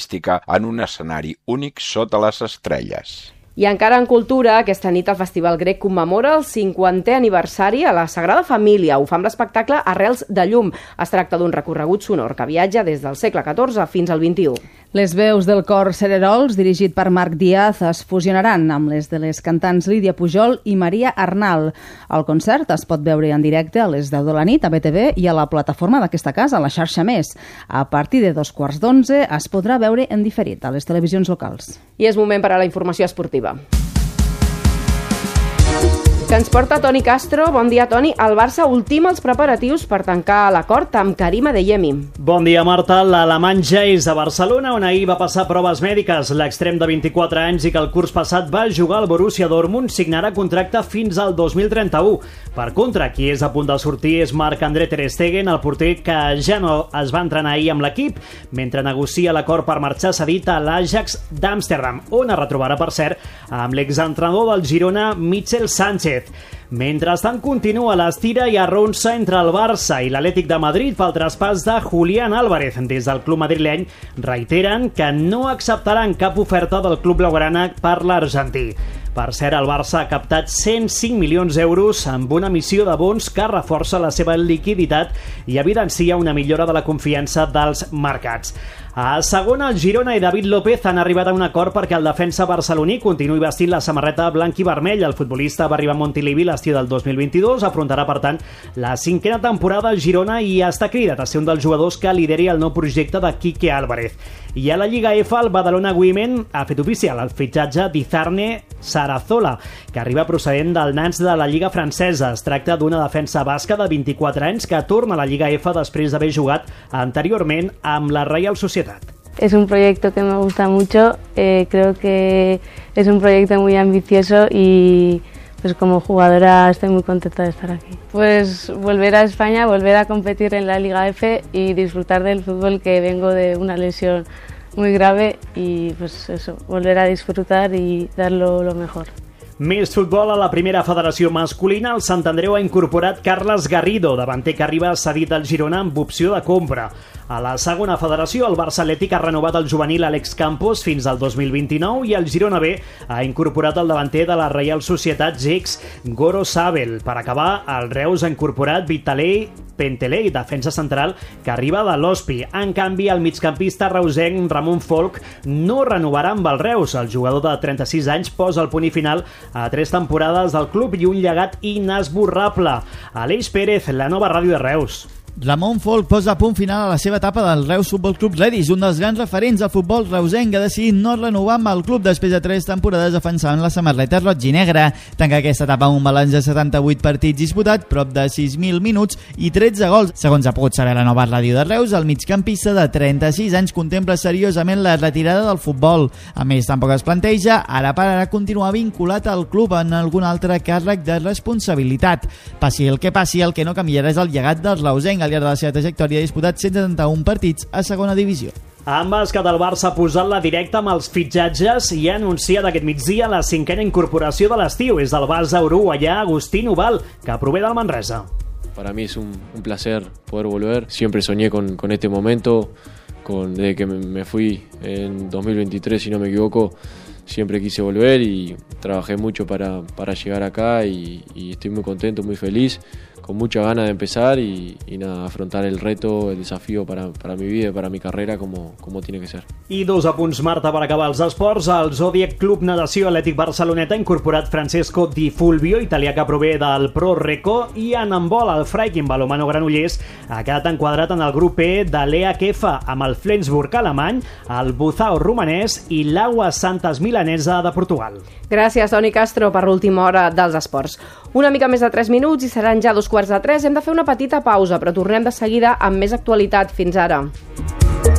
mística en un escenari únic sota les estrelles. I encara en cultura, aquesta nit el Festival Grec commemora el 50è aniversari a la Sagrada Família. Ho fa amb l'espectacle Arrels de llum. Es tracta d'un recorregut sonor que viatja des del segle XIV fins al XXI. Les veus del cor Cererols, dirigit per Marc Díaz, es fusionaran amb les de les cantants Lídia Pujol i Maria Arnal. El concert es pot veure en directe a les 10 de la nit a BTV i a la plataforma d'aquesta casa, a la xarxa Més. A partir de 11:15 es podrà veure en diferit a les televisions locals. I és moment per a la informació esportiva. Que ens porta Toni Castro. Bon dia, Toni. El Barça ultima els preparatius per tancar l'acord amb Karim Adeyemi. Bon dia, Marta. L'alemany ja és a Barcelona, on ahir va passar proves mèdiques. L'extrem de 24 anys i que el curs passat va jugar al Borussia Dortmund signarà contracte fins al 2031. Per contra, qui és a punt de sortir és Marc-André ter Stegen, el porter que ja no es va entrenar ahir amb l'equip, mentre negocia l'acord per marxar cedit a l'Ajax d'Amsterdam, on es retrobarà, per cert, amb l'exentrenador del Girona, Michel Sánchez. Mentrestant, continua l'estira i arronsa entre el Barça i l'Atlètic de Madrid pel traspàs de Julián Álvarez. Des del club madrileny reiteren que no acceptaran cap oferta del club blaugrana per l'argentí. Per cert, el Barça ha captat 105 milions d'euros amb una emissió de bons que reforça la seva liquiditat i evidencia una millora de la confiança dels mercats. A segona, el Girona i David López han arribat a un acord perquè el defensa barceloní continuï vestint la samarreta blanc i vermell. El futbolista va arribar a Montilivi l'estiu del 2022, afrontarà, per tant, la 5a temporada al Girona i està cridat a ser un dels jugadors que lideri el nou projecte de Quique Álvarez. I a la Lliga F, el Badalona Women ha fet oficial el fitxatge d'Izarne Sarazola, que arriba procedent del Nantes de la Lliga francesa. Es tracta d'una defensa basca de 24 anys que torna a la Lliga F després d'haver jugat anteriorment amb la Real Sociedad. Es un proyecto que me gusta mucho, creo que es un proyecto muy ambicioso y pues como jugadora estoy muy contenta de estar aquí. Pues volver a España, volver a competir en la Liga F y disfrutar del fútbol, que vengo de una lesión muy grave, y pues eso, volver a disfrutar y darlo lo mejor. Més futbol a la primera federació masculina. El Sant Andreu ha incorporat Carles Garrido, davanter que arriba cedit al Girona amb opció de compra. A la segona federació, el Barça Atlètic ha renovat el juvenil Àlex Campos fins al 2029 i el Girona B ha incorporat el davanter de la Reial Societat Gex, Goro Sabel. Per acabar, el Reus ha incorporat Vitalei Pentelei, defensa central, que arriba de l'Hospi. En canvi, el migcampista reusenc Ramon Folk no renovarà amb el Reus. El jugador de 36 anys posa el punt i final a 3 temporades del club i un llegat inesborrable. Aleix Pérez, la nova ràdio de Reus. Ramon Folk posa a punt final a la seva etapa del Reus Futbol Club Ladies. Un dels grans referents al futbol reusenc ha decidit no renovar amb el club després de 3 temporades defensant la samarreta roig i negra. Tanca aquesta etapa amb un balanç de 78 partits disputats, prop de 6.000 minuts i 13 gols. Segons ha pogut saber la nova ràdio de Reus, el migcampista de 36 anys contempla seriosament la retirada del futbol. A més, tampoc es planteja ara per ara continuar vinculat al club en algun altre càrrec de responsabilitat. Passi, el que no canviarà és el llegat del reusenc. Al llarg de la seva trajectòria ha disputat 171 partits a segona divisió. En bàsquet, el Barça ha posat la directa amb els fitxatges i ha anunciat aquest migdia la 5a incorporació de l'estiu. És del base uruguaià Agustín Ubal, que prové del Manresa. Para mí es un placer poder volver. Siempre soñé con este momento. Desde que me fui en 2023, si no me equivoco, siempre quise volver y trabajé mucho para llegar acá y estoy muy contento, muy feliz, con mucha ganas de empezar y nada, afrontar el reto, el desafío para mi vida y para mi carrera como tiene que ser. I 2 apunts, Marta, per acabar els esports. El Zodiac Club Natació Atlètic Barceloneta ha incorporat Francesco Di Fulvio, italià que prové del Pro Reco, i en handbol el Freikin Balomano Granollers ha quedat enquadrat en el grup E de l'EHF amb el Flensburg alemany, el Buzao romanès i l'Agua Santas milanesa de Portugal. Gràcies, Toni Castro, per l'última hora dels esports. Una mica més de 3 minuts i seran ja 2:15. Hem de fer una petita pausa, però tornem de seguida amb més actualitat. Fins ara.